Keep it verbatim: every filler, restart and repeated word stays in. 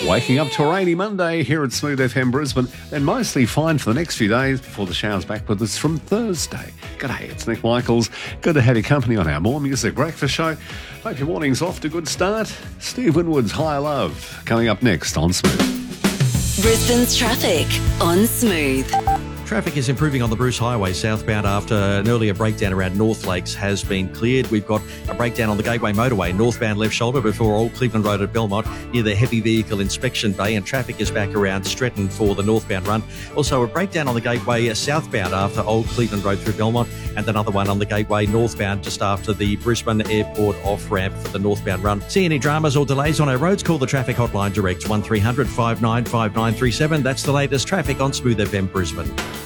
Waking up to a rainy Monday here at Smooth F M Brisbane, then mostly fine for the next few days before the showers back with us from Thursday. G'day, it's Nick Michaels. Good to have your company on our More Music Breakfast show. Hope your morning's off to a good start. Steve Winwood's High Love coming up next on Smooth. Brisbane's traffic on Smooth. Traffic is improving on the Bruce Highway southbound after an earlier breakdown around North Lakes has been cleared. We've got a breakdown on the Gateway Motorway, northbound left shoulder before Old Cleveland Road at Belmont near the heavy vehicle inspection bay, and traffic is back around Stretton for the northbound run. Also a breakdown on the Gateway southbound after Old Cleveland Road through Belmont, and another one on the Gateway northbound just after the Brisbane Airport off-ramp for the northbound run. See any dramas or delays on our roads? Call the traffic hotline direct, one three hundred five nine five nine three seven. That's the latest traffic on Smooth F M Brisbane.